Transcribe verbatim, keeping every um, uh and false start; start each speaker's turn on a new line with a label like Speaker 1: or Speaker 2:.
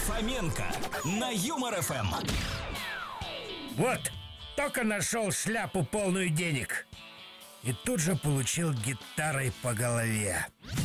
Speaker 1: Фоменко на Юмор ФМ.
Speaker 2: Вот, только нашел шляпу полную денег и тут же получил гитарой по голове.